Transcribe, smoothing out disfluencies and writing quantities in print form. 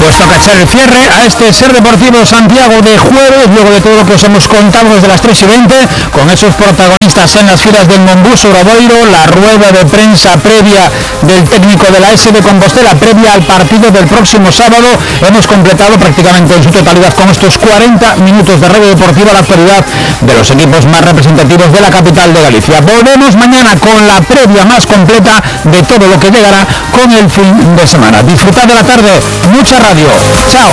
Pues toca echar el cierre a este Ser Deportivo Santiago de jueves, luego de todo lo que os hemos contado desde las 3:20, con esos protagonistas en las filas del Monbus Obradoiro, la rueda de prensa previa del técnico de la S de Compostela, previa al partido del próximo sábado. Hemos completado prácticamente en su totalidad con estos 40 minutos de radio deportiva la actualidad de los equipos más representativos de la capital de Galicia. Volvemos mañana con la previa más completa de todo lo que llegará con el fin de semana. Disfrutad de la tarde, mucha radio. Chao.